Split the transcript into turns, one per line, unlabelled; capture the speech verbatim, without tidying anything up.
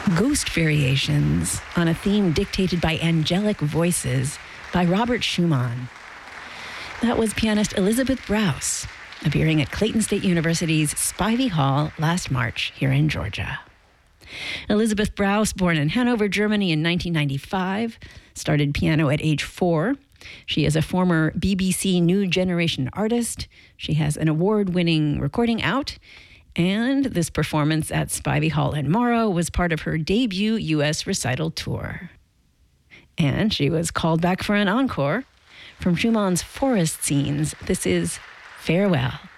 Ghost Variations on a theme dictated by angelic voices by Robert Schumann. That was pianist Elizabeth Brous, appearing at Clayton State University's Spivey Hall last March here in Georgia. Elizabeth Brous, born in Hanover, Germany in nineteen ninety-five, started piano at age four. She is a former B B C New Generation artist. She has an award-winning recording out, and this performance at Spivey Hall in Morrow was part of her debut U S recital tour. And she was called back for an encore. From Schumann's Forest Scenes, this is Farewell.